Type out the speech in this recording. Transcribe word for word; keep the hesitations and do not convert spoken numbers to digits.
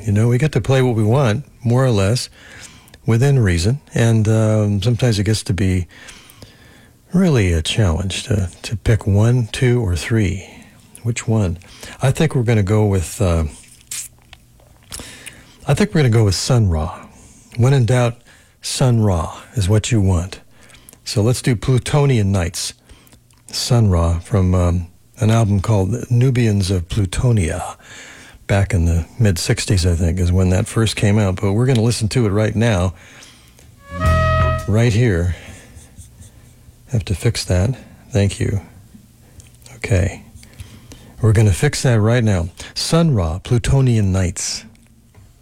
You know, we get to play what we want, more or less, within reason. And um, sometimes it gets to be really a challenge to, to pick one, two, or three. Which one? I think we're going to go with, uh, I think we're going to go with Sun Ra. When in doubt, Sun Ra is what you want. So let's do Plutonian Nights. Sun Ra from um, an album called Nubians of Plutonia. Back in the mid-sixties, I think, is when that first came out. But we're going to listen to it right now. Right here. Have to fix that. Thank you. Okay. We're going to fix that right now. Sun Ra, Plutonian Nights.